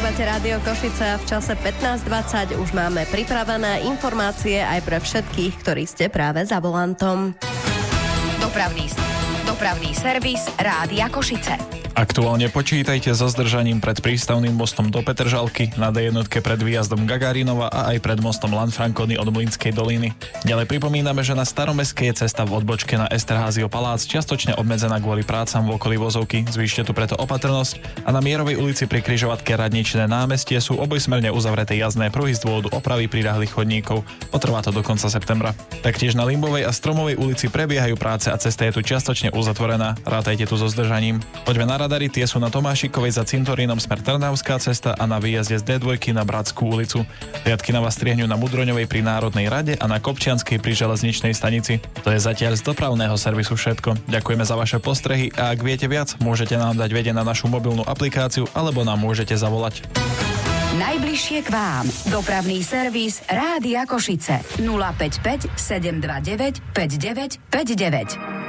Počúvate Rádio Košice a v čase 15:20 už máme pripravené informácie aj pre všetkých, ktorí ste práve za volantom. Dopravný servis Rádia Košice. Aktuálne počítajte so zdržaním pred prístavným mostom do Petržalky, na D1 pred výjazdom Gagarinova a aj pred mostom Lanfranconi od Mlynskej doliny. Ďalej pripomíname, že na Staromestskej je cesta v odbočke na Esterházio palác čiastočne obmedzená kvôli prácam v okolí vozovky. Zvýšte tu preto opatrnosť a na Mierovej ulici pri križovatke Radničné námestie sú obojsmerne uzavreté jazdné pruhy z dôvodu opravy priľahlých chodníkov. Potrvá to do konca septembra. Taktiež na Limbovej a Stromovej ulici prebiehajú práce a cesta je tu čiastočne uzatvorená. Rátajte tu so zdržaním. Poďme na radary, tie sú na Tomášikovej za cintorínom smer Trnavská cesta a na výjazde z D2 na Bratskú ulicu. Riadky na vás striehňu na Mudroňovej pri Národnej rade a na Kopčianskej pri železničnej stanici. To je zatiaľ z dopravného servisu všetko. Ďakujeme za vaše postrehy a ak viete viac, môžete nám dať vedieť na našu mobilnú aplikáciu alebo nám môžete zavolať. Najbližšie k vám. Dopravný servis Rádia Košice. 055 729 5959.